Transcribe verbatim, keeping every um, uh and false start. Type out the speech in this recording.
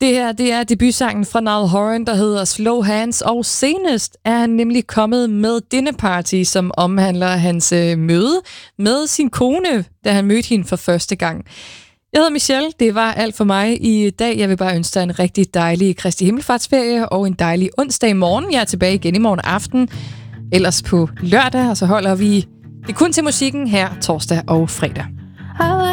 Det her, det er debutsangen fra Niall Horan, der hedder Slow Hands, og senest er han nemlig kommet med Dinner Party, som omhandler hans øh, møde med sin kone, da han mødte hende for første gang. Jeg hedder Michelle, det var alt for mig i dag. Jeg vil bare ønske dig en rigtig dejlig Kristi Himmelfartsferie og en dejlig onsdag i morgen. Jeg er tilbage igen i morgen aften, ellers på lørdag, og så holder vi det kun til musikken her torsdag og fredag.